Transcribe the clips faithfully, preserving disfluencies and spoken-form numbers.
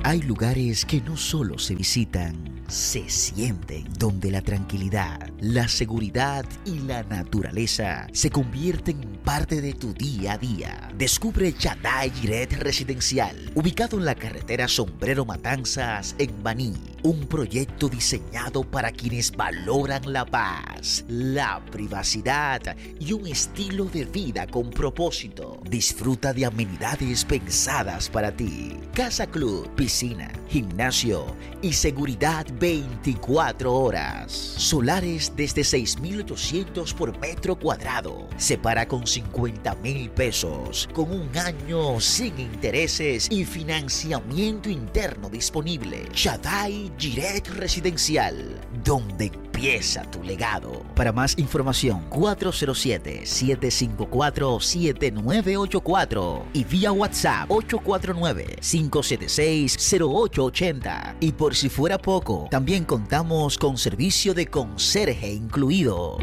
Hay lugares que no solo se visitan, se sienten, donde la tranquilidad, la seguridad y la naturaleza se convierten en parte de tu día a día. Descubre Shaddai Jireh Residencial, ubicado en la carretera Sombrero Matanzas en Baní. Un proyecto diseñado para quienes valoran la paz, la privacidad y un estilo de vida con propósito. Disfruta de amenidades pensadas para ti. Casa Club, piscina, gimnasio y seguridad veinticuatro horas. Solares desde seis mil ochocientos por metro cuadrado. Separa con cincuenta mil pesos, con un año sin intereses y financiamiento interno disponible. Shaddai Jireh Residencial, donde empieza tu legado. Para más información, cuatro cero siete, siete cinco cuatro, siete nueve ocho cuatro y vía WhatsApp ocho cuatro nueve, cinco siete seis, cero ocho ocho cero. Y por si fuera poco, también contamos con servicio de conserje incluido.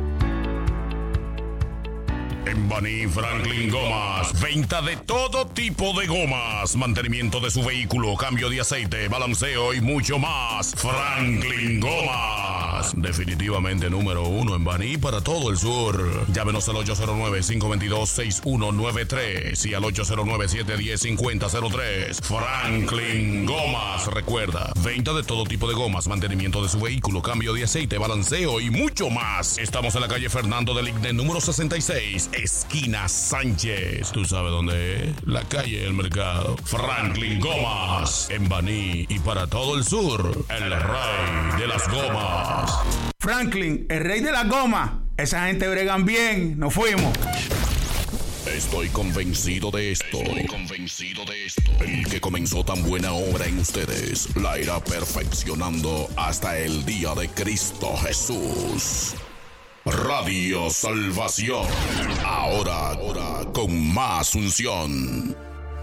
En Baní Franklin Gomas, venta de todo tipo de gomas, mantenimiento de su vehículo, cambio de aceite, balanceo y mucho más. Franklin Gomas, definitivamente número uno en Baní para todo el sur. Llámenos al ocho cero nueve, cinco dos dos, seis uno nueve tres y al ocho cero nueve, siete uno cero, cinco cero cero tres. Franklin Gomas, recuerda, venta de todo tipo de gomas, mantenimiento de su vehículo, cambio de aceite, balanceo y mucho más. Estamos en la calle Fernando del Igné, número sesenta y seis. Esquina Sánchez. ¿Tú sabes dónde es? La calle del mercado. Franklin Gomas, en Baní y para todo el sur, el rey de las gomas. Franklin, el rey de las gomas. Esa gente bregan bien. Nos fuimos. Estoy convencido de esto. Estoy convencido de esto. El que comenzó tan buena obra en ustedes la irá perfeccionando hasta el día de Cristo Jesús. Radio Salvación, ahora, ahora con más unción.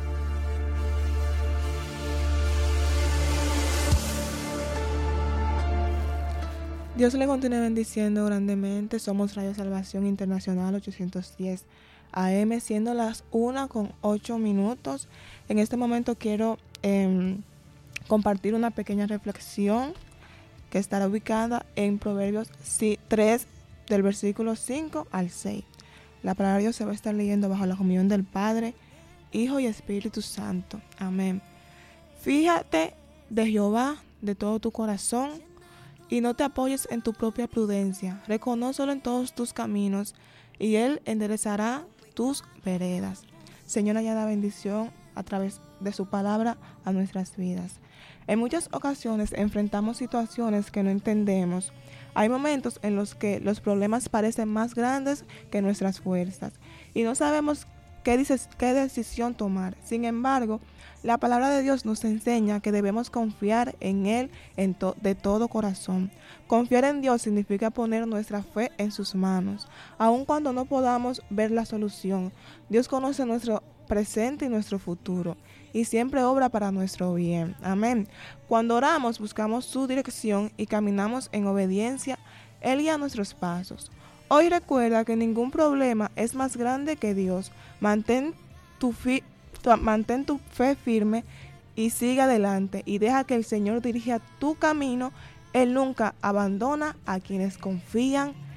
Dios le continúe bendiciendo grandemente. Somos Radio Salvación Internacional ochocientos diez A M, siendo las una con ocho minutos. En este momento quiero eh, compartir una pequeña reflexión que estará ubicada en Proverbios tres, del versículo cinco al seis. La palabra de Dios se va a estar leyendo bajo la comunión del Padre, Hijo y Espíritu Santo. Amén. Fíjate de Jehová de todo tu corazón y no te apoyes en tu propia prudencia. Reconócelo en todos tus caminos y Él enderezará tus veredas. Señor, añada bendición a través de su palabra a nuestras vidas. En muchas ocasiones enfrentamos situaciones que no entendemos. Hay momentos en los que los problemas parecen más grandes que nuestras fuerzas y no sabemos qué, dices, qué decisión tomar. Sin embargo, la palabra de Dios nos enseña que debemos confiar en Él en to- de todo corazón. Confiar en Dios significa poner nuestra fe en sus manos, aun cuando no podamos ver la solución. Dios conoce nuestro presente y nuestro futuro y siempre obra para nuestro bien. Amén. Cuando oramos, buscamos su dirección y caminamos en obediencia. Él guía nuestros pasos. Hoy recuerda que ningún problema es más grande que Dios. Mantén tu, fi- tu, mantén tu fe firme y sigue adelante y deja que el Señor dirija tu camino. Él nunca abandona a quienes confían